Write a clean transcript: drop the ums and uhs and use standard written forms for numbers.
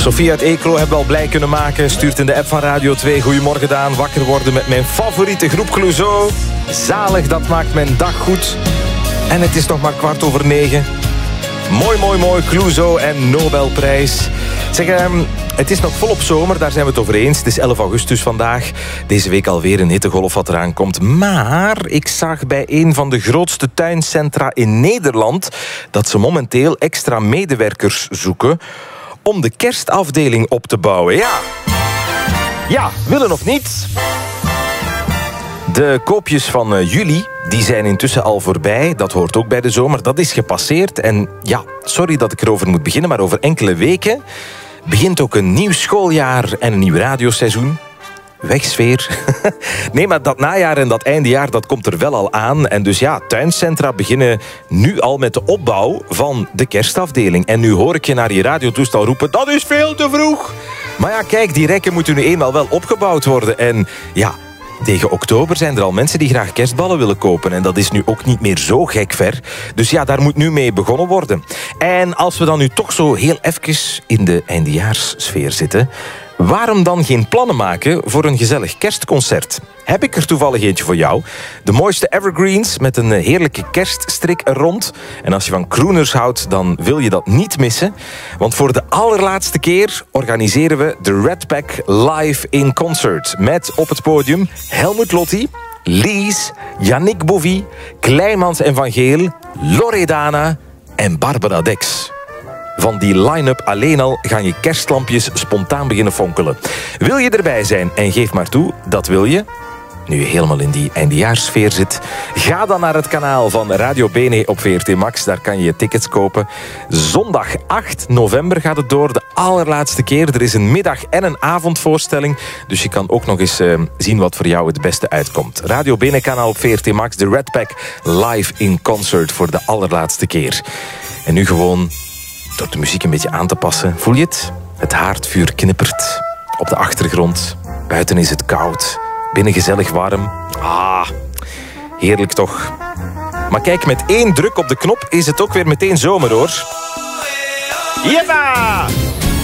Sofie uit Eeklo hebben we al blij kunnen maken. Stuurt in de app van Radio 2. Goedemorgen Daan. Wakker worden met mijn favoriete groep Clouseau. Zalig, dat maakt mijn dag goed. En het is nog maar 9:15. Mooi. Clouseau en Nobelprijs. Zeg, het is nog volop zomer, daar zijn we het over eens. Het is 11 augustus vandaag. Deze week alweer een hittegolf wat eraan komt. Maar ik zag bij een van de grootste tuincentra in Nederland dat ze momenteel extra medewerkers zoeken om de kerstafdeling op te bouwen. Ja, willen of niet? De koopjes van juli, die zijn intussen al voorbij. Dat hoort ook bij de zomer. Dat is gepasseerd. En ja, sorry dat ik erover moet beginnen, maar over enkele weken begint ook een nieuw schooljaar en een nieuw radioseizoen. Wegsfeer. Nee, maar dat najaar en dat eindejaar, dat komt er wel al aan. En dus ja, tuincentra beginnen nu al met de opbouw van de kerstafdeling. En nu hoor ik je naar je radiotoestel roepen, dat is veel te vroeg. Maar ja, kijk, die rekken moeten nu eenmaal wel opgebouwd worden. En ja, tegen oktober zijn er al mensen die graag kerstballen willen kopen. En dat is nu ook niet meer zo gek ver. Dus ja, daar moet nu mee begonnen worden. En als we dan nu toch zo heel even in de eindejaarssfeer zitten, waarom dan geen plannen maken voor een gezellig kerstconcert? Heb ik er toevallig eentje voor jou. De mooiste evergreens met een heerlijke kerststrik er rond. En als je van crooners houdt, dan wil je dat niet missen. Want voor de allerlaatste keer organiseren we de Red Pack live in concert. Met op het podium Helmut Lotti, Lies, Yannick Bovie, Kleimans en Van Geel, Loredana en Barbara Dex. Van die line-up alleen al gaan je kerstlampjes spontaan beginnen fonkelen. Wil je erbij zijn en geef maar toe, dat wil je, nu je helemaal in die eindejaarssfeer zit, ga dan naar het kanaal van Radio Bene op VRT Max. Daar kan je je tickets kopen. Zondag 8 november gaat het door, de allerlaatste keer. Er is een middag- en een avondvoorstelling. Dus je kan ook nog eens zien wat voor jou het beste uitkomt. Radio Bene kanaal op VRT Max, de Red Pack live in concert voor de allerlaatste keer. En nu gewoon door de muziek een beetje aan te passen. Voel je het? Het haardvuur knippert op de achtergrond. Buiten is het koud. Binnen gezellig warm. Heerlijk toch. Maar kijk, met één druk op de knop is het ook weer meteen zomer, hoor. Jeppa!